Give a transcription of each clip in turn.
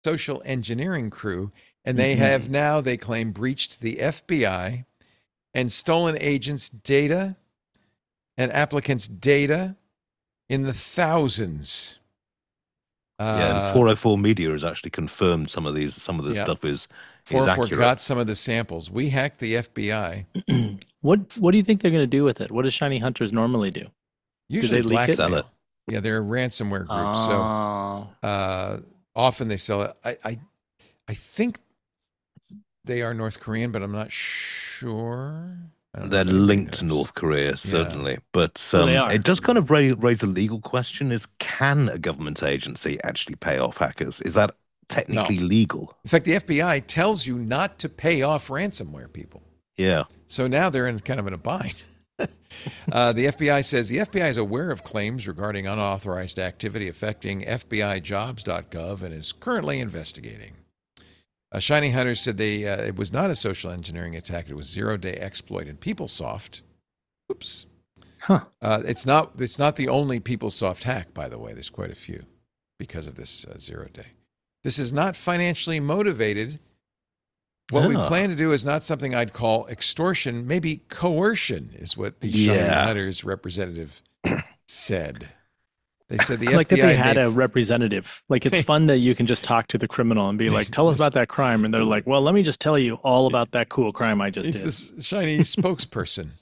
social engineering crew, and they have now, they claim, breached the FBI and stolen agents' data and applicants' data in the thousands. Yeah, and 404 Media has actually confirmed some of this Yeah, stuff is 404 accurate. got some of the samples. We hacked the FBI. What do you think they're going to do with it? What does Shiny Hunters normally do? Do Usually they leak it? Sell it. blackmail. Yeah, they're a ransomware group. So Oh, often they sell it. I think they are North Korean, but I'm not sure. I don't know They're if anybody linked to knows. North Korea, Yeah. certainly. But well, they are. it does kind of raise a legal question: is can a government agency actually pay off hackers? Is that No. technically legal? In fact, the FBI tells you not to pay off ransomware people. Yeah. So now they're in kind of in a bind. The FBI says the FBI is aware of claims regarding unauthorized activity affecting FBIJobs.gov and is currently investigating. Shining Hunters said it was not a social engineering attack. It was zero-day exploit in PeopleSoft. Oops. Huh. It's not the only PeopleSoft hack, by the way. There's quite a few because of this zero-day. This is not financially motivated. What we plan to do is not something I'd call extortion, maybe coercion, is what the Shining Hunters representative said. They said the like FBI that they had a representative. Like it's fun that you can just talk to the criminal and be like, "Tell us about that crime," and they're like, "Well, let me just tell you all about that cool crime I just did." He's this shiny spokesperson.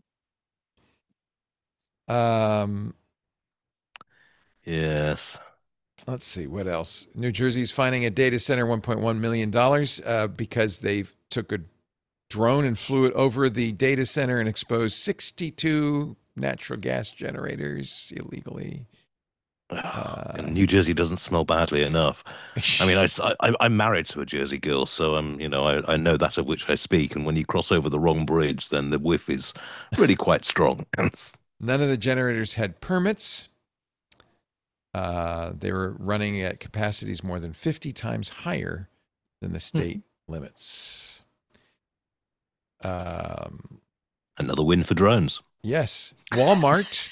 Yes. Let's see what else. New Jersey's finding a data center $1.1 million because they took a drone and flew it over the data center and exposed 62 natural gas generators illegally. And New Jersey doesn't smell badly enough. I mean, I'm married to a Jersey girl, so I know that of which I speak. And when you cross over the wrong bridge, then the whiff is really quite strong. None of the generators had permits. They were running at capacities more than 50 times higher than the state limits. Another win for drones. Yes. Walmart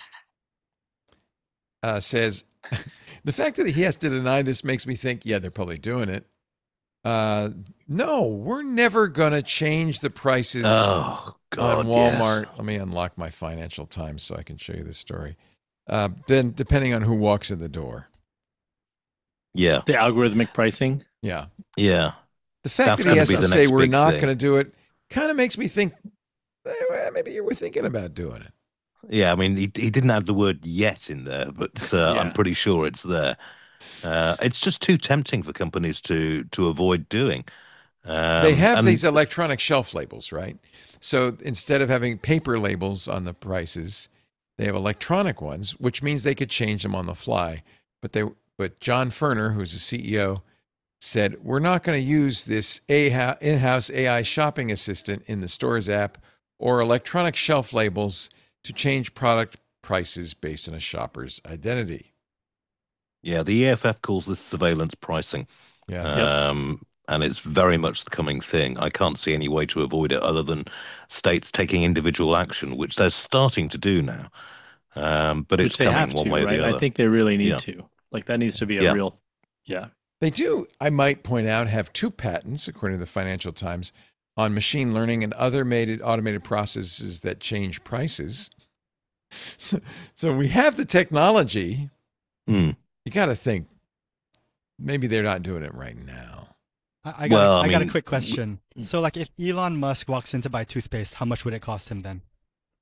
says, the fact that he has to deny this makes me think, yeah, they're probably doing it. No, we're never going to change the prices on Walmart. Yes. Let me unlock my Financial Times so I can show you this story. Then depending on who walks in the door. Yeah. The algorithmic pricing. Yeah. Yeah. The fact that he has to say we're not going to do it kind of makes me think maybe you were thinking about doing it. Yeah, I mean, he didn't have the word yet in there, but I'm pretty sure it's there. It's just too tempting for companies to avoid doing. They have these electronic shelf labels, right? So instead of having paper labels on the prices, they have electronic ones, which means they could change them on the fly. But John Furner, who's the CEO, said, we're not going to use this in-house AI shopping assistant in the stores app or electronic shelf labels to change product prices based on a shopper's identity. Yeah, the EFF calls this surveillance pricing. Yeah. And it's very much the coming thing. I can't see any way to avoid it other than states taking individual action, which they're starting to do now. But it's coming one way or the other. I think they really need to. Like that needs to be a real, They do, I might point out, have 2 patents, according to the Financial Times, on machine learning and other automated processes that change prices. So we have the technology. You got to think maybe they're not doing it right now. I got a quick question. So like if Elon Musk walks in to buy toothpaste, how much would it cost him then?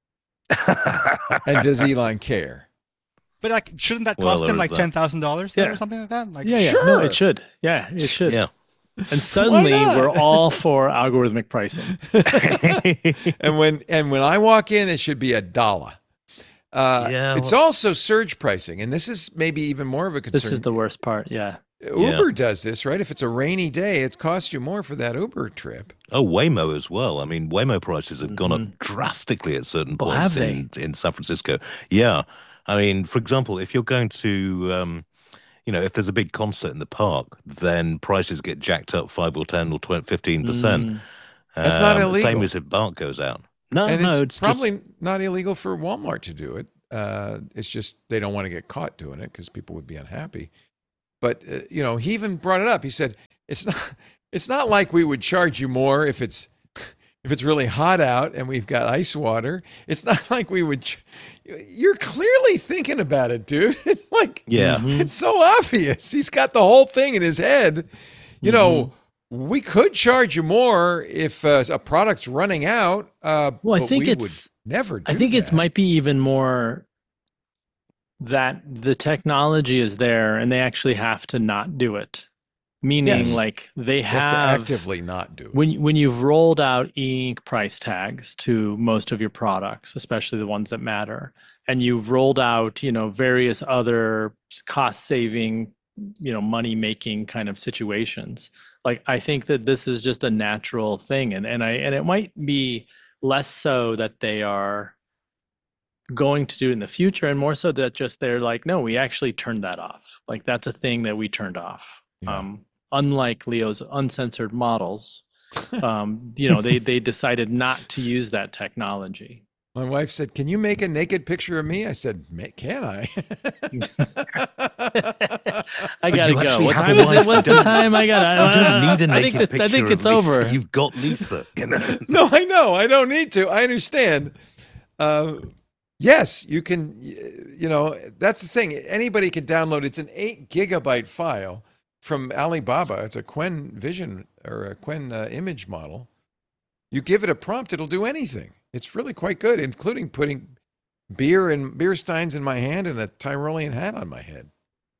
And does Elon care? But like, shouldn't that cost him like $10,000 or something like that? Like, sure. No, it should. Yeah, it should. Yeah. And suddenly we're all for algorithmic pricing. and when I walk in, it should be $1. It's also surge pricing, and this is maybe even more of a concern. This is the worst part. Yeah. Uber does this, right? If it's a rainy day, it costs you more for that Uber trip. Oh, Waymo as well. I mean, Waymo prices have gone up drastically at certain points in San Francisco. Yeah. I mean, for example, if you're going to, if there's a big concert in the park, then prices get jacked up 5 or 10 or 15%. That's not illegal. Same as if BART goes out. No, it's probably not illegal for Walmart to do it. It's just they don't want to get caught doing it because people would be unhappy. But he even brought it up. He said it's not like we would charge you more if it's really hot out and we've got ice water. It's not like we would. You're clearly thinking about it, dude. It's like, it's so obvious. He's got the whole thing in his head. We could charge you more if a product's running out. Well, I think would never. I think it might be even more that the technology is there and they actually have to not do it. Meaning, like they have to actively not do it. When you've rolled out e-ink price tags to most of your products, especially the ones that matter, and you've rolled out, various other cost-saving, money-making kind of situations. Like I think that this is just a natural thing, and it might be less so that they are going to do in the future, and more so that just they're like, no, we actually turned that off. Like that's a thing that we turned off. Yeah. Unlike Leo's uncensored models, they decided not to use that technology. My wife said, "Can you make a naked picture of me?" I said, "Can I?" I gotta go. What time is it? What's the time? I don't need a naked picture. I think it's over. You've got Lisa. No, I know. I don't need to. I understand. Yes, you can. That's the thing. Anybody can download. It's an 8 gigabyte file from Alibaba. It's a Qwen Vision or a Qwen image model. You give it a prompt, it'll do anything. It's really quite good, including putting beer steins in my hand and a Tyrolean hat on my head.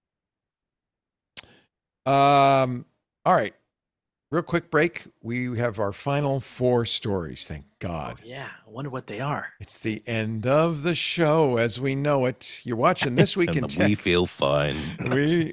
All right. Real quick break. We have our final 4 stories. Thank God. Oh, yeah. I wonder what they are. It's the end of the show as we know it. You're watching This Week in Tech. We feel fine. we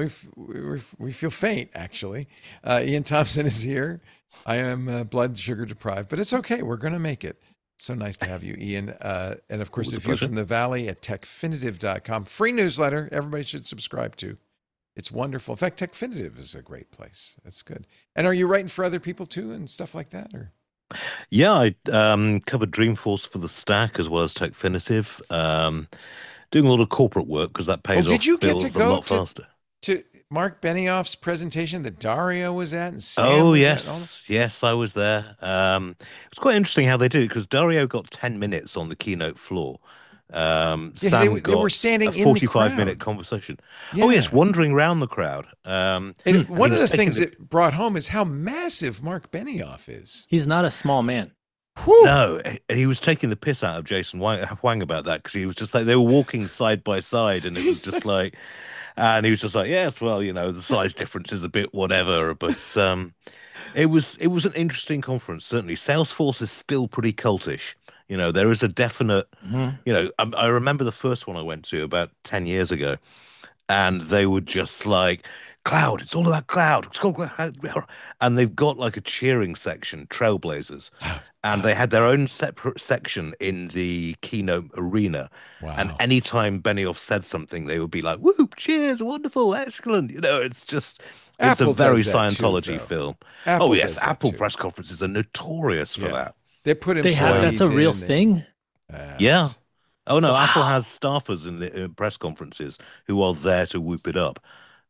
feel faint, actually. Ian Thompson is here. I am blood sugar deprived, but it's okay. We're going to make it. So nice to have you, Ian. And of course, if you're from the Valley at techfinitive.com, free newsletter, everybody should subscribe to. It's wonderful. In fact, Techfinitive is a great place. That's good. And are you writing for other people too and stuff like that? Or? Yeah, I covered Dreamforce for the Stack as well as Techfinitive. Doing a lot of corporate work because that pays off. Did you get to go a lot faster. To Mark Benioff's presentation that Dario was at and Sam yes, I was there. It's quite interesting how they do it because Dario got 10 minutes on the keynote floor. Sam they got were standing a 45-minute crowd. Conversation. Yeah. Oh yes, wandering around the crowd. And one of the things it brought home is how massive Mark Benioff is. He's not a small man. Whew. No, he was taking the piss out of Jason Wang about that because he was just like they were walking side by side, and it was just like, and he was just like, yes, well, the size difference is a bit whatever, but it was an interesting conference. Certainly, Salesforce is still pretty cultish. There is a definite, I remember the first one I went to about 10 years ago, and they were just like, cloud, it's all about cloud. It's called cloud. And they've got like a cheering section, Trailblazers, and they had their own separate section in the keynote arena. Wow. And anytime Benioff said something, they would be like, whoop, cheers, wonderful, excellent. It's Apple a very does that Scientology too, film. Apple oh, yes, does that Apple too. press conferences are notorious for that. They put employees that's a real thing? Yeah. Oh, no, wow. Apple has staffers in the press conferences who are there to whoop it up.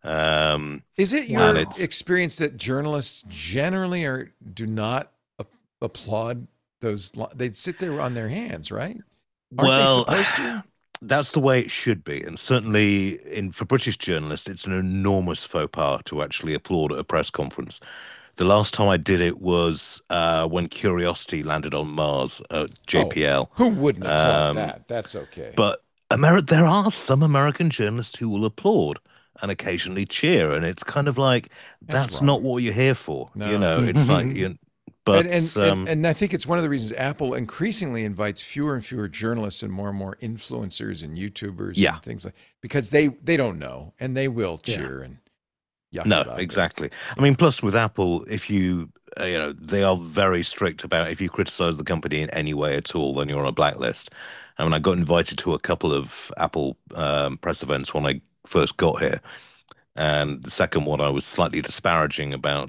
Is it your experience that journalists generally do not applaud those? They'd sit there on their hands, right? Aren't they supposed to? That's the way it should be. And certainly for British journalists, it's an enormous faux pas to actually applaud at a press conference. The last time I did it was when Curiosity landed on Mars at JPL. Who wouldn't applaud that? That's okay. But there are some American journalists who will applaud and occasionally cheer, and it's kind of like that's not what you're here for. No. It's like but and I think it's one of the reasons Apple increasingly invites fewer and fewer journalists and more influencers and YouTubers and things like because they don't know and they will cheer and no, exactly. I mean, plus with Apple, if you they are very strict about if you criticize the company in any way at all, then you're on a blacklist. I mean, I got invited to a couple of Apple press events when I first got here, and the second one I was slightly disparaging about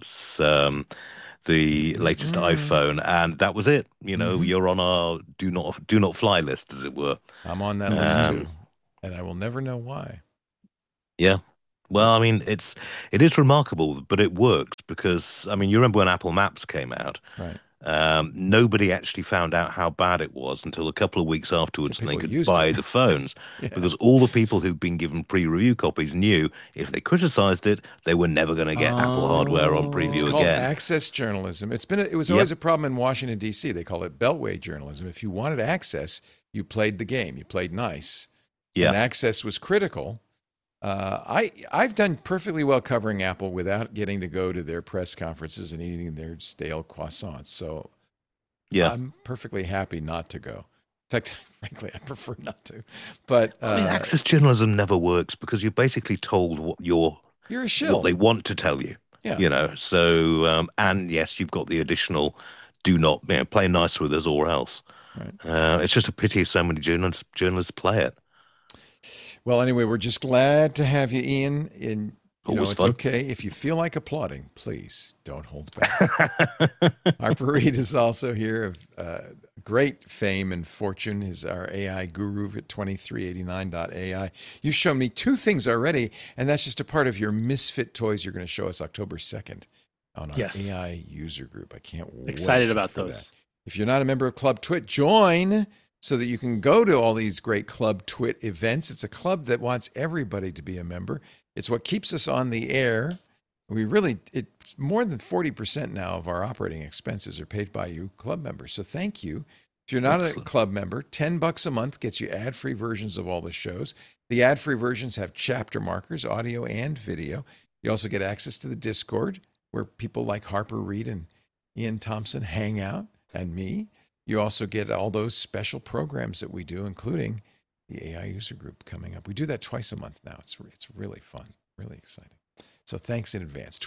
the latest iPhone, and that was it. You're on our do not fly list, as it were. I'm on that list too, and I will never know why. Yeah. Well, I mean, it is remarkable, but it works because I mean, you remember when Apple Maps came out? Right. Nobody actually found out how bad it was until a couple of weeks afterwards, and they People could used buy it. the phones Yeah. because all the people who'd been given pre-review copies knew if they criticized it, they were never going to get Apple hardware on It's preview called again. access journalism. It was always a problem in Washington, D.C. They call it beltway journalism. If you wanted access, you played the game. You played nice. Yeah. And access was critical. I've done perfectly well covering Apple without getting to go to their press conferences and eating their stale croissants. So Yeah. I'm perfectly happy not to go. In fact, frankly, I prefer not to. But I mean, access journalism never works because you're basically told what you're a shill. what they want to tell you. Yeah. You know, so and yes, you've got the additional do not play nice with us or else. Right. It's just a pity so many journalists play it. Well, anyway, we're just glad to have you, Ian. And it's fun. okay if you feel like applauding. Please don't hold back. Harper Reed is also here of great fame and fortune. Is our AI guru at 2389.ai. You've shown me 2 things already, and that's just a part of your Misfit toys you're going to show us October 2nd on our AI user group. I can't wait. Excited about those. That. If you're not a member of Club Twit, join so that you can go to all these great Club Twit events. It's a club that wants everybody to be a member. It's what keeps us on the air. It's more than 40% now of our operating expenses are paid by you club members. So thank you. If you're not a club member, $10 a month gets you ad-free versions of all the shows. The ad-free versions have chapter markers, audio and video. You also get access to the Discord where people like Harper Reed and Ian Thompson hang out, and me. You also get all those special programs that we do, including the AI user group coming up. We do that twice a month now. It's really fun, really exciting. So thanks in advance.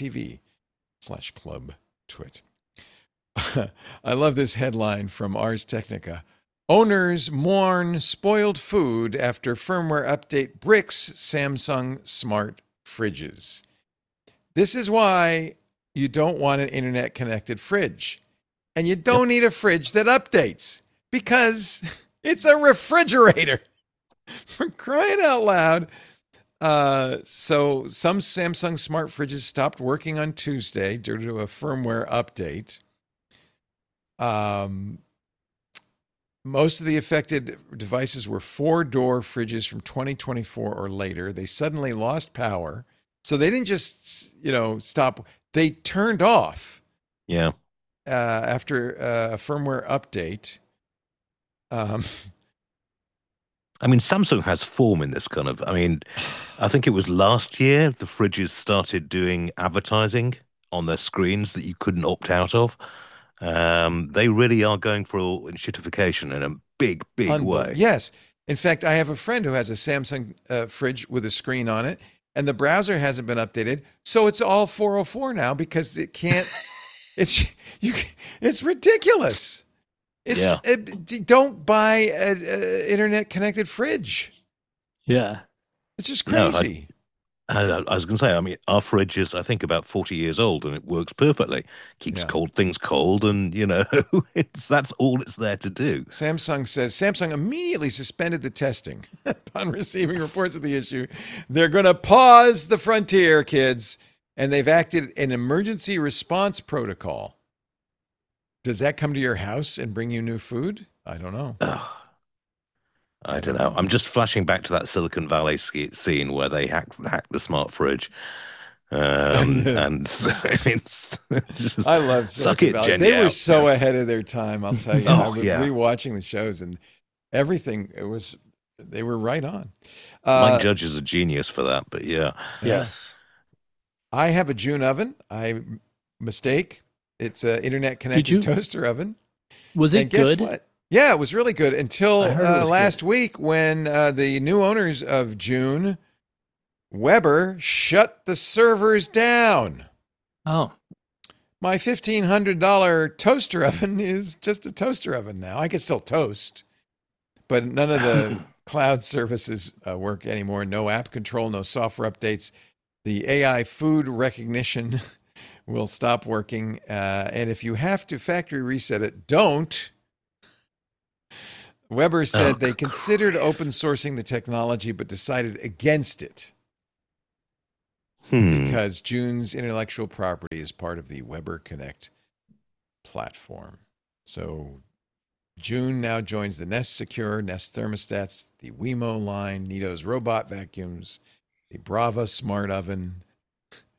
twit.tv/clubtwit. I love this headline from Ars Technica. Owners mourn spoiled food after firmware update bricks Samsung smart fridges. This is why you don't want an internet-connected fridge. And you don't need a fridge that updates because it's a refrigerator. For crying out loud. So some Samsung smart fridges stopped working on Tuesday due to a firmware update. Most of the affected devices were 4-door fridges from 2024 or later. They suddenly lost power. So they didn't just, stop. They turned off. Yeah. After a firmware update. I mean, Samsung has form in this kind of. I mean, I think it was last year the fridges started doing advertising on their screens that you couldn't opt out of. They really are going for enshittification in a big way. Yes. In fact, I have a friend who has a Samsung fridge with a screen on it, and the browser hasn't been updated. So it's all 404 now because it can't. It's ridiculous. Don't buy an internet connected fridge. Yeah, it's just crazy. No, I was going to say, I mean, our fridge is, I think, about 40 years old, and it works perfectly. Keeps cold things cold, and that's all it's there to do. Samsung says Samsung immediately suspended the testing upon receiving reports of the issue. They're going to pause the frontier, kids. And they've acted an emergency response protocol. Does that come to your house and bring you new food? I don't know. I don't know. I'm just flashing back to that Silicon Valley scene where they hacked the smart fridge. And so I love Silicon Valley. They were so ahead of their time, I'll tell you. I was rewatching the shows and everything. They were right on. Mike Judge is a genius for that, but yeah. Yes. I have a June oven. Mistake. It's an internet connected toaster oven. Was it good? Guess what? Yeah, it was really good until last week when the new owners of June, Weber, shut the servers down. Oh. My $1,500 toaster oven is just a toaster oven now. I can still toast, but none of the cloud services work anymore. No app control, no software updates. The AI food recognition will stop working. And if you have to factory reset it, don't. Weber said they considered open sourcing the technology, but decided against it. because June's intellectual property is part of the Weber Connect platform. So June now joins the Nest Secure, Nest thermostats, the Wemo line, Neatos robot vacuums, the Brava smart oven,